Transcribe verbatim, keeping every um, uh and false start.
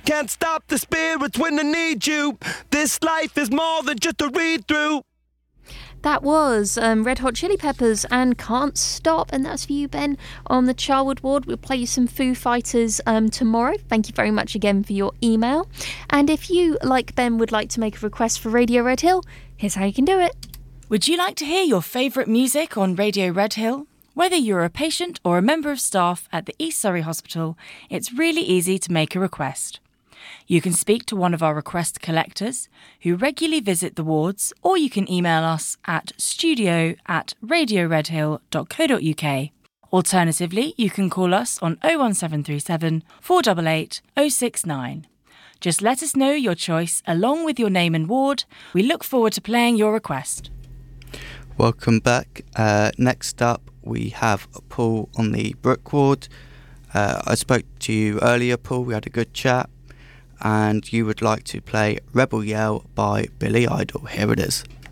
Can't stop the spirits when they need you. This life is more than just a read-through. That was um, Red Hot Chili Peppers and Can't Stop, and that's for you, Ben, on the Charwood Ward. We'll play you some Foo Fighters um, tomorrow. Thank you very much again for your email. And if you, like Ben, would like to make a request for Radio Red Hill, here's how you can do it. Would you like to hear your favourite music on Radio Red Hill? Whether you're a patient or a member of staff at the East Surrey Hospital, it's really easy to make a request. You can speak to one of our request collectors who regularly visit the wards, or you can email us at studio at radioredhill.co.uk. Alternatively, you can call us on oh one seven three seven, four eight eight, oh six nine. Just let us know your choice along with your name and ward. We look forward to playing your request. Welcome back. Uh, next up, we have Paul on the Brook ward. Uh, I spoke to you earlier, Paul. We had a good chat. And you would like to play Rebel Yell by Billy Idol. Here it is.